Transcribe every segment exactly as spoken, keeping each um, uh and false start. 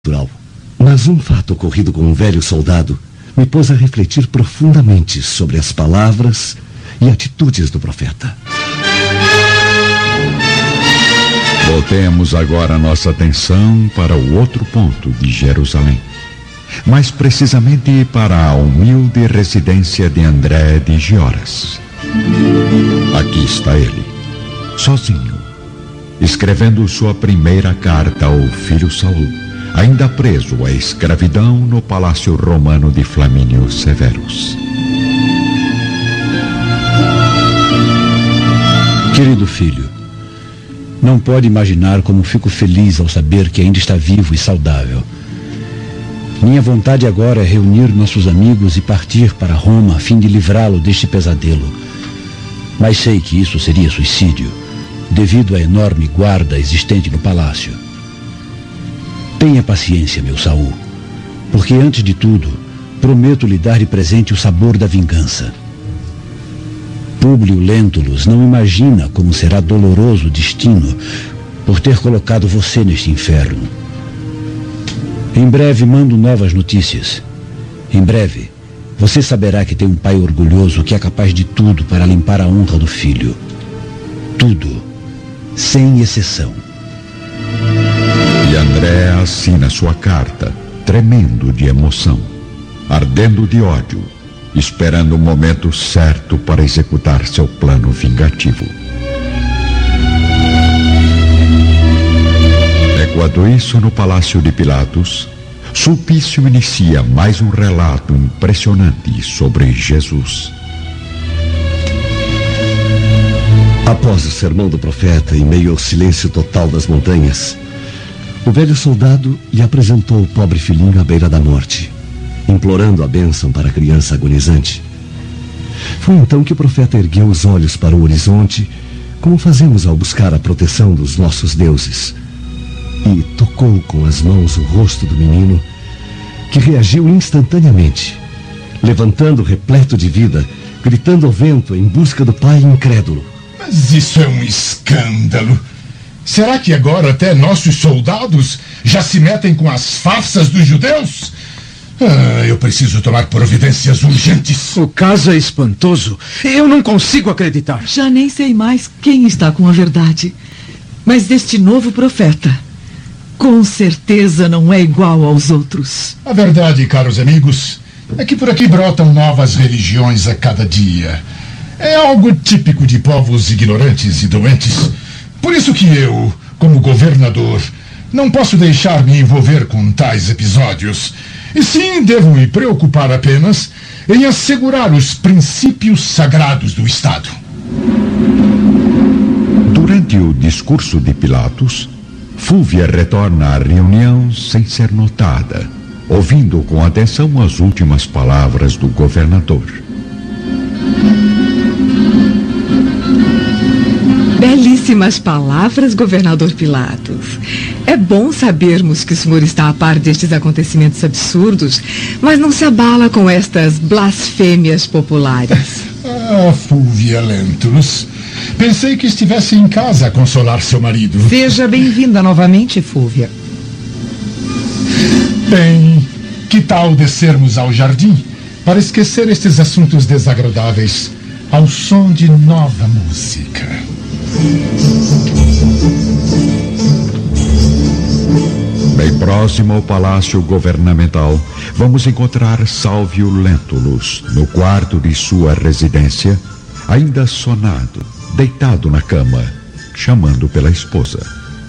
natural. Mas um fato ocorrido com um velho soldado me pôs a refletir profundamente sobre as palavras e atitudes do profeta. Voltemos agora nossa atenção para o outro ponto de Jerusalém. Mais precisamente para a humilde residência de André de Gioras. Aqui está ele, sozinho, escrevendo sua primeira carta ao filho Saul, ainda preso à escravidão no palácio romano de Flamínio Severus. Querido filho, não pode imaginar como fico feliz ao saber que ainda está vivo e saudável. Minha vontade agora é reunir nossos amigos e partir para Roma a fim de livrá-lo deste pesadelo. Mas sei que isso seria suicídio, devido à enorme guarda existente no palácio. Tenha paciência, meu Saul, porque antes de tudo, prometo lhe dar de presente o sabor da vingança. Públio Lentulus não imagina como será doloroso o destino por ter colocado você neste inferno. Em breve mando novas notícias. Em breve, você saberá que tem um pai orgulhoso que é capaz de tudo para limpar a honra do filho. Tudo, sem exceção. E André assina sua carta, tremendo de emoção, ardendo de ódio, esperando o momento certo para executar seu plano vingativo. Enquanto isso, no palácio de Pilatos, Sulpício inicia mais um relato impressionante sobre Jesus. Após o sermão do profeta, em meio ao silêncio total das montanhas, o velho soldado lhe apresentou o pobre filhinho à beira da morte, implorando a bênção para a criança agonizante. Foi então que o profeta ergueu os olhos para o horizonte, como fazemos ao buscar a proteção dos nossos deuses, e tocou com as mãos o rosto do menino, que reagiu instantaneamente, levantando repleto de vida, gritando ao vento em busca do pai incrédulo. Mas isso é um escândalo. Será que agora até nossos soldados já se metem com as farsas dos judeus? Ah, eu preciso tomar providências urgentes. O caso é espantoso. Eu não consigo acreditar. Já nem sei mais quem está com a verdade. Mas deste novo profeta, com certeza não é igual aos outros. A verdade, caros amigos, é que por aqui brotam novas religiões a cada dia. É algo típico de povos ignorantes e doentes. Por isso que eu, como governador, não posso deixar me envolver com tais episódios. E sim, devo me preocupar apenas em assegurar os princípios sagrados do Estado. Durante o discurso de Pilatos, Fúvia retorna à reunião sem ser notada, ouvindo com atenção as últimas palavras do governador. Belíssimas palavras, governador Pilatos. É bom sabermos que o senhor está a par destes acontecimentos absurdos, mas não se abala com estas blasfêmias populares. Ah, Fúvia Lentulus. Pensei que estivesse em casa a consolar seu marido. Seja bem-vinda novamente, Fúvia. Bem, que tal descermos ao jardim para esquecer estes assuntos desagradáveis ao som de nova música? Bem próximo ao palácio governamental, vamos encontrar Salvio Lentulus no quarto de sua residência, ainda sonado, deitado na cama, chamando pela esposa.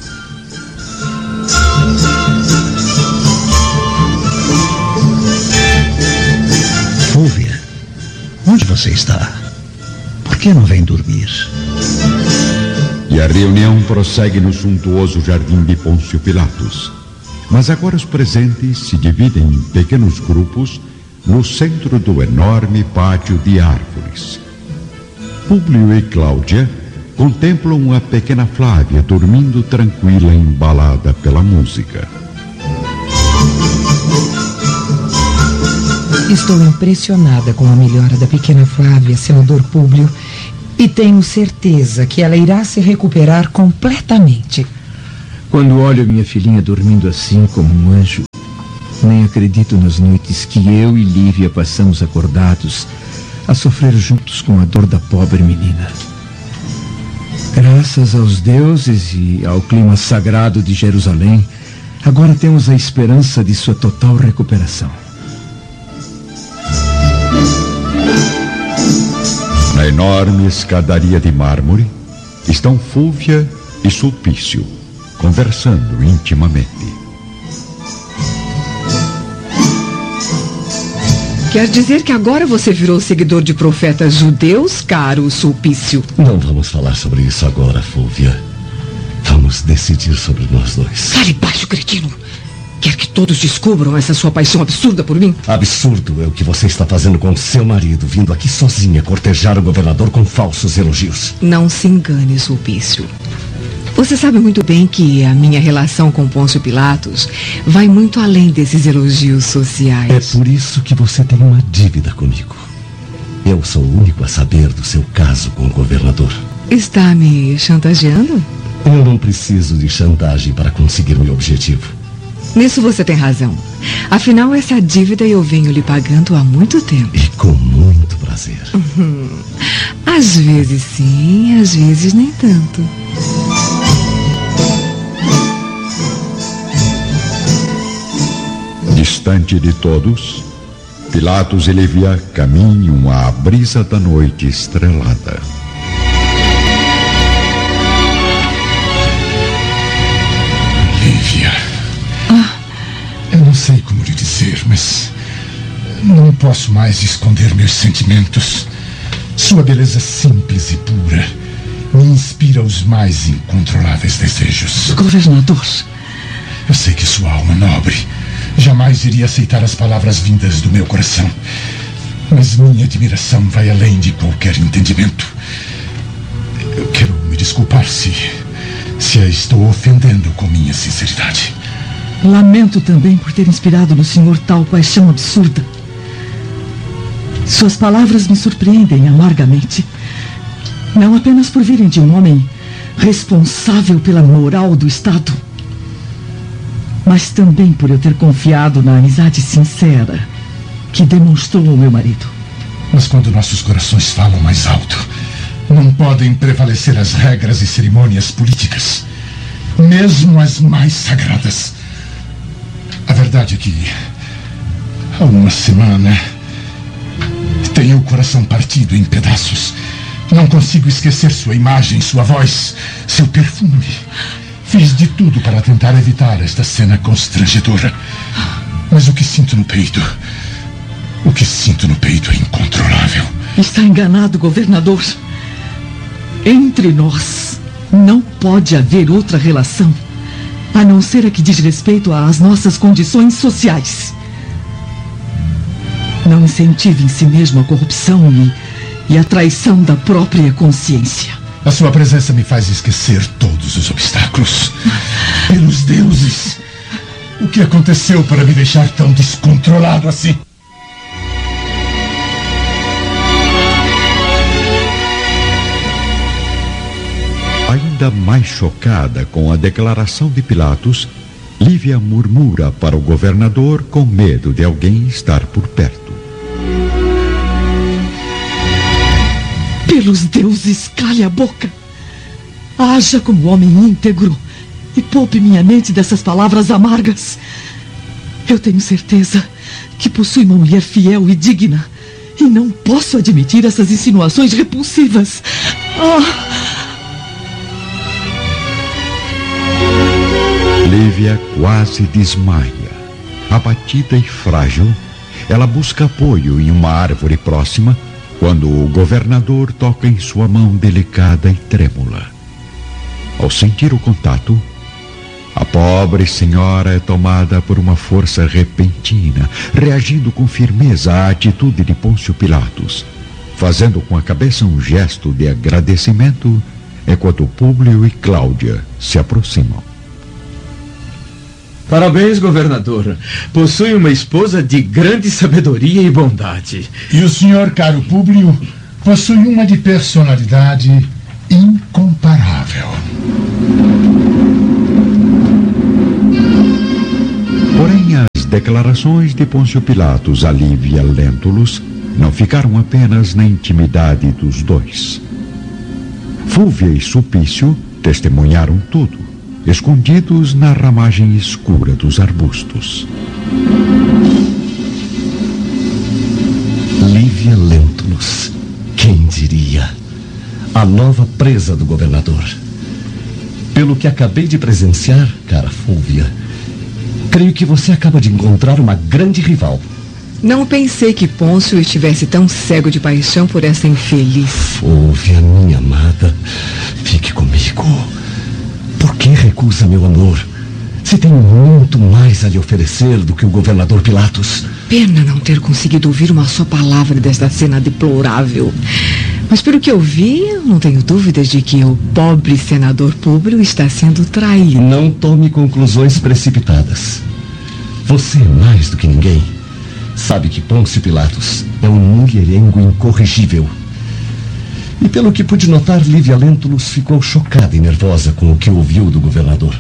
Fúvia, onde você está? Por que não vem dormir? E a reunião prossegue no suntuoso jardim de Pôncio Pilatos. Mas agora os presentes se dividem em pequenos grupos no centro do enorme pátio de árvores. Públio e Cláudia contemplam a pequena Flávia dormindo tranquila, embalada pela música. Estou impressionada com a melhora da pequena Flávia, senador Públio, e tenho certeza que ela irá se recuperar completamente. Quando olho minha filhinha dormindo assim como um anjo, Nem acredito nas noites que eu e Lívia passamos acordados a sofrer juntos com a dor da pobre menina. Graças aos deuses e ao clima sagrado de Jerusalém, agora temos a esperança de sua total recuperação. Na enorme escadaria de mármore estão Fúvia e Sulpício, conversando intimamente. Quer dizer que agora você virou seguidor de profetas judeus, caro Sulpício? Não vamos falar sobre isso agora, Fúvia. Vamos decidir sobre nós dois. Fale baixo, cretino. Quer que todos descubram essa sua paixão absurda por mim? Absurdo é o que você está fazendo com seu marido, vindo aqui sozinha cortejar o governador com falsos elogios. Não se engane, Sulpício. Você sabe muito bem que a minha relação com Pôncio Pilatos vai muito além desses elogios sociais. É por isso que você tem uma dívida comigo. Eu sou o único a saber do seu caso com o governador. Está me chantageando? Eu não preciso de chantagem para conseguir meu objetivo. Nisso você tem razão. Afinal, essa dívida eu venho lhe pagando há muito tempo. E com muito prazer. Uhum. Às vezes sim, às vezes nem tanto. Distante de todos, Pilatos e Lívia caminham à brisa da noite estrelada. Lívia, ah. eu não sei como lhe dizer, mas não posso mais esconder meus sentimentos. Sua beleza simples e pura me inspira os mais incontroláveis desejos. Governador, eu sei que sua alma nobre jamais iria aceitar as palavras vindas do meu coração, mas minha admiração vai além de qualquer entendimento. Eu quero me desculpar se, se a estou ofendendo com minha sinceridade. Lamento também por ter inspirado no senhor tal paixão absurda. Suas palavras me surpreendem amargamente. Não apenas por virem de um homem responsável pela moral do Estado, mas também por eu ter confiado na amizade sincera que demonstrou ao meu marido. Mas quando nossos corações falam mais alto, não podem prevalecer as regras e cerimônias políticas, mesmo as mais sagradas. A verdade é que há uma semana tenho o coração partido em pedaços. Não consigo esquecer sua imagem, sua voz, seu perfume. Fiz de tudo para tentar evitar esta cena constrangedora. Mas o que sinto no peito, o que sinto no peito é incontrolável. Está enganado, governador. Entre nós não pode haver outra relação, a não ser a que diz respeito às nossas condições sociais. Não incentive em si mesmo a corrupção e, e a traição da própria consciência. A sua presença me faz esquecer todos os obstáculos. Pelos deuses, o que aconteceu para me deixar tão descontrolado assim? Ainda mais chocada com a declaração de Pilatos, Lívia murmura para o governador com medo de alguém estar por perto. Pelos deuses, cale a boca. Haja como homem íntegro e poupe minha mente dessas palavras amargas. Eu tenho certeza que possui uma mulher fiel e digna e não posso admitir essas insinuações repulsivas. Ah! Lívia quase desmaia. Abatida e frágil, ela busca apoio em uma árvore próxima quando o governador toca em sua mão delicada e trêmula. Ao sentir o contato, a pobre senhora é tomada por uma força repentina, reagindo com firmeza à atitude de Pôncio Pilatos, fazendo com a cabeça um gesto de agradecimento enquanto Públio e Cláudia se aproximam. Parabéns, governador. Possui uma esposa de grande sabedoria e bondade. E o senhor, caro Públio, possui uma de personalidade incomparável. Porém, às declarações de Pôncio Pilatos a Lívia Lentulus não ficaram apenas na intimidade dos dois. Fúvia e Sulpício testemunharam tudo, escondidos na ramagem escura dos arbustos. Lívia Lentulus, quem diria? A nova presa do governador. Pelo que acabei de presenciar, cara Fúvia, creio que você acaba de encontrar uma grande rival. Não pensei que Pôncio estivesse tão cego de paixão por essa infeliz. Fúvia, minha amada, fique comigo. Por que recusa meu amor? Se tem muito mais a lhe oferecer do que o governador Pilatos. Pena não ter conseguido ouvir uma só palavra desta cena deplorável. Mas pelo que eu vi, eu não tenho dúvidas de que o pobre senador Públio está sendo traído. Não tome conclusões precipitadas. Você, mais do que ninguém, sabe que Pôncio Pilatos é um mulherengo incorrigível. E pelo que pude notar, Lívia Lentulus ficou chocada e nervosa com o que ouviu do governador.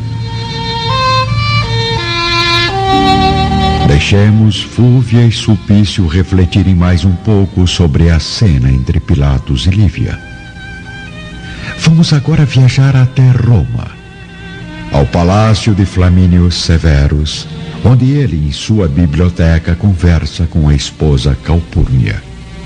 Deixemos Fúvia e Sulpício refletirem mais um pouco sobre a cena entre Pilatos e Lívia. Vamos agora viajar até Roma, ao palácio de Flamínio Severus, onde ele, em sua biblioteca, conversa com a esposa Calpurnia.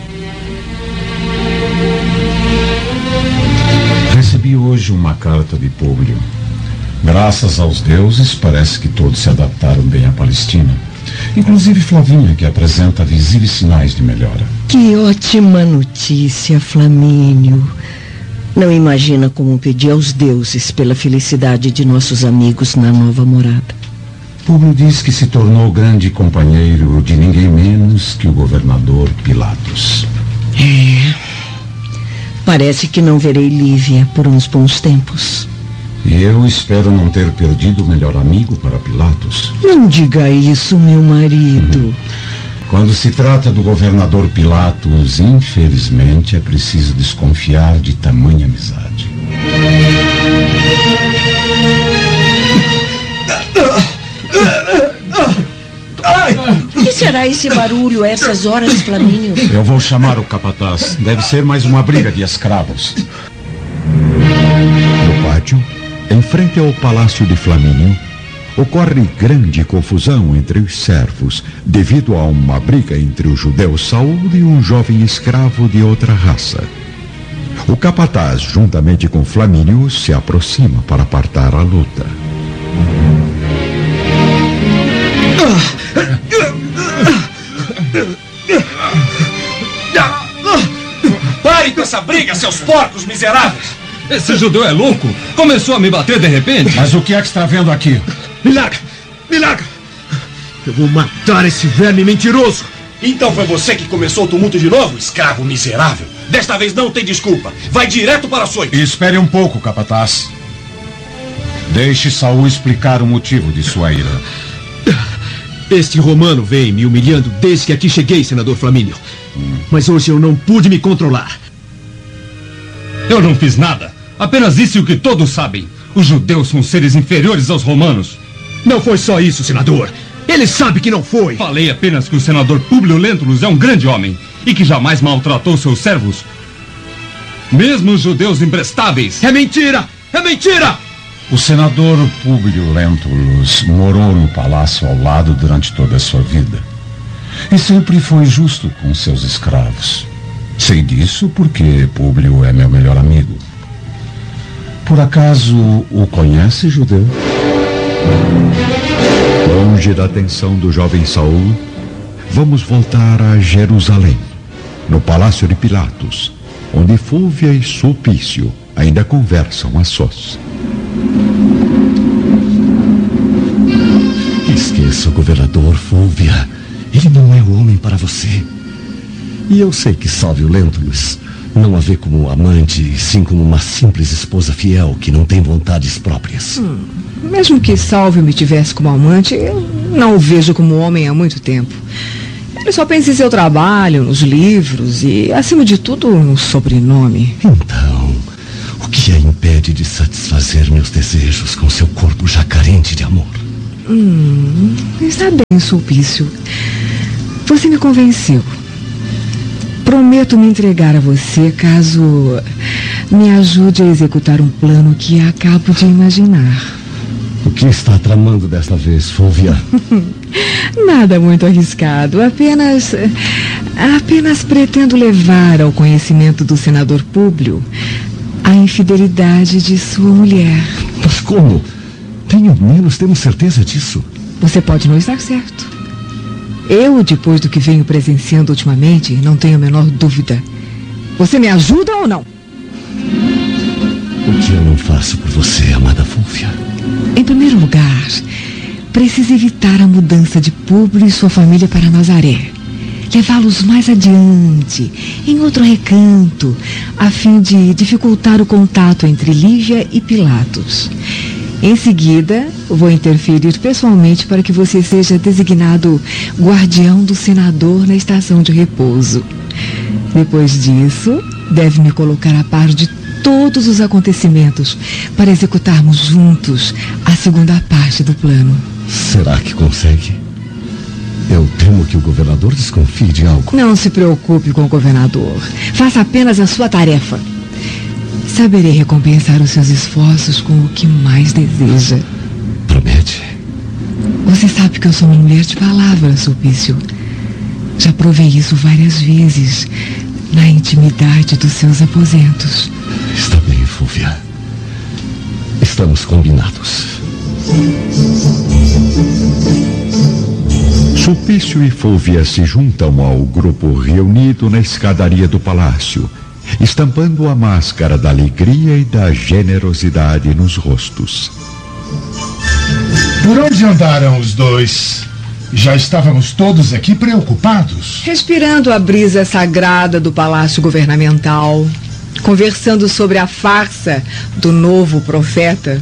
Recebi hoje uma carta de Públio. Graças aos deuses, parece que todos se adaptaram bem à Palestina. Inclusive Flavínia, que apresenta visíveis sinais de melhora. Que ótima notícia, Flamínio. Não imagina como pedir aos deuses pela felicidade de nossos amigos na nova morada. Públio diz que se tornou grande companheiro de ninguém menos que o governador Pilatos. É. Parece que não verei Lívia por uns bons tempos. E eu espero não ter perdido o melhor amigo para Pilatos. Não diga isso, meu marido. Uhum. Quando se trata do governador Pilatos, infelizmente é preciso desconfiar de tamanha amizade. O que será esse barulho a essas horas, Flamínio? Eu vou chamar o capataz. Deve ser mais uma briga de escravos. No pátio, em frente ao palácio de Flamínio, ocorre grande confusão entre os servos devido a uma briga entre o judeu Saul e um jovem escravo de outra raça. O capataz, juntamente com Flamínio, se aproxima para apartar a luta. Pare com essa briga, seus porcos miseráveis! Esse judeu é louco! Começou a me bater de repente! Mas o que é que está vendo aqui? Me larga! Me larga! Eu vou matar esse verme mentiroso! Então foi você que começou o tumulto de novo, escravo miserável? Desta vez não tem desculpa! Vai direto para o açoite! Espere um pouco, capataz. Deixe Saul explicar o motivo de sua ira. Este romano vem me humilhando desde que aqui cheguei, senador Flamínio. Hum. Mas hoje eu não pude me controlar. Eu não fiz nada. Apenas disse o que todos sabem. Os judeus são seres inferiores aos romanos. Não foi só isso, senador. Ele sabe que não foi. Falei apenas que o senador Públio Lentulus é um grande homem e que jamais maltratou seus servos. Mesmo os judeus imprestáveis. É mentira! É mentira! O senador Públio Lentulus morou no palácio ao lado durante toda a sua vida. E sempre foi justo com seus escravos. Sei disso porque Públio é meu melhor amigo. Por acaso o conhece, judeu? Longe da atenção do jovem Saul, vamos voltar a Jerusalém, no palácio de Pilatos, onde Fúvia e Sulpício ainda conversam a sós. Esqueça o governador, Fúvia. Ele não é o homem para você. E eu sei que Sálvio Lentulus não a vê como amante, e sim como uma simples esposa fiel que não tem vontades próprias. Hum, mesmo que Sálvio me tivesse como amante, eu não o vejo como homem há muito tempo. Ele só pensa em seu trabalho, nos livros e, acima de tudo, no sobrenome. Então, o que a impede de satisfazer meus desejos com seu corpo já carente de amor? Hum, está bem, Sulpício. Você me convenceu. Prometo me entregar a você caso me ajude a executar um plano que acabo de imaginar. O que está tramando desta vez, Fúvia? Nada muito arriscado. Apenas... Apenas pretendo levar ao conhecimento do senador Públio a infidelidade de sua mulher. Mas como? Tenho menos, temos certeza disso. Você pode não estar certo. Eu, depois do que venho presenciando ultimamente, não tenho a menor dúvida. Você me ajuda ou não? O que eu não faço por você, amada Fúvia? Em primeiro lugar, preciso evitar a mudança de Públio e sua família para Nazaré. Levá-los mais adiante, em outro recanto, a fim de dificultar o contato entre Lívia e Pilatos. Em seguida, vou interferir pessoalmente para que você seja designado guardião do senador na estação de repouso. Depois disso, deve me colocar a par de todos os acontecimentos para executarmos juntos a segunda parte do plano. Será que consegue? Eu temo que o governador desconfie de algo. Não se preocupe com o governador. Faça apenas a sua tarefa. Saberei recompensar os seus esforços com o que mais deseja. Promete? Você sabe que eu sou uma mulher de palavras, Sulpício. Já provei isso várias vezes na intimidade dos seus aposentos. Está bem, Fúvia. Estamos combinados. Sulpício e Fúvia se juntam ao grupo reunido na escadaria do palácio, estampando a máscara da alegria e da generosidade nos rostos. Por onde andaram os dois? Já estávamos todos aqui preocupados. Respirando a brisa sagrada do palácio governamental, conversando sobre a farsa do novo profeta.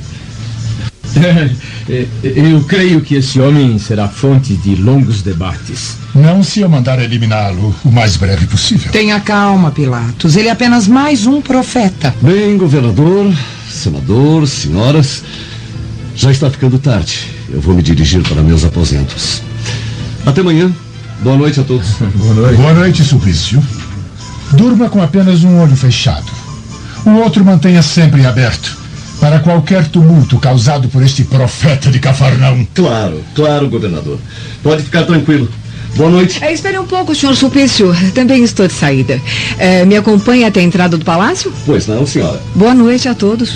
Eu creio que esse homem será fonte de longos debates. Não se eu mandar eliminá-lo o mais breve possível. Tenha calma, Pilatos. Ele é apenas mais um profeta. Bem, governador, senador, senhoras, já está ficando tarde. Eu vou me dirigir para meus aposentos. Até amanhã. Boa noite a todos. Boa noite. Boa noite, Sulpício. Durma com apenas um olho fechado. O outro mantenha sempre aberto, para qualquer tumulto causado por este profeta de Cafarnaum. Claro, claro, governador. Pode ficar tranquilo. Boa noite. É, espere um pouco, senhor Sulpício. Também estou de saída. É, me acompanha até a entrada do palácio? Pois não, senhora. Boa noite a todos.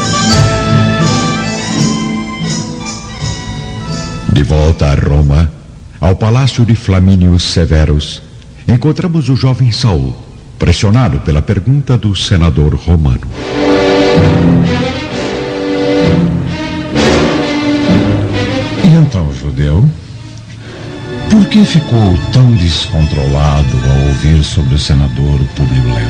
De volta a Roma, ao palácio de Flamínio Severus, encontramos o jovem Saul, pressionado pela pergunta do senador romano. E então, judeu, por que ficou tão descontrolado ao ouvir sobre o senador Públio Lentulus?